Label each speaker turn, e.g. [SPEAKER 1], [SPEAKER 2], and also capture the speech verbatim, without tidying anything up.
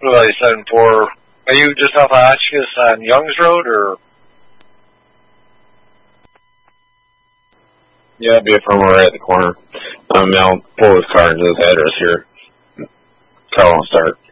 [SPEAKER 1] What are they seven four? Are you just off of Hotchkiss on Youngs Road, or?
[SPEAKER 2] Yeah, it'd be from right at the corner. Um, I'll pull his car into this address here. Car won't start.